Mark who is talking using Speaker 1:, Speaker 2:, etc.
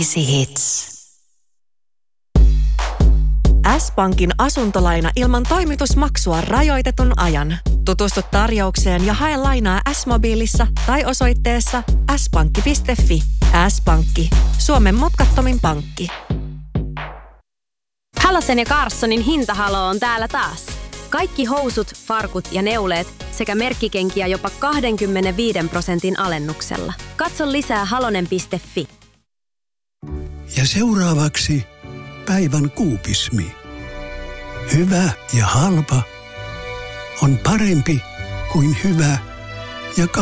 Speaker 1: Hits. S-Pankin asuntolaina ilman toimitusmaksua rajoitetun ajan. Tutustu tarjoukseen ja hae lainaa S-mobiilissa tai osoitteessa s-pankki.fi. S-Pankki. Suomen mutkattomin pankki.
Speaker 2: Halosen ja Carssonin hintahalo on täällä taas. Kaikki housut, farkut ja neuleet sekä merkkikenkiä jopa 25% alennuksella. Katso lisää halonen.fi.
Speaker 3: Ja seuraavaksi päivän kuupismi. Hyvä ja halpa on parempi kuin hyvä ja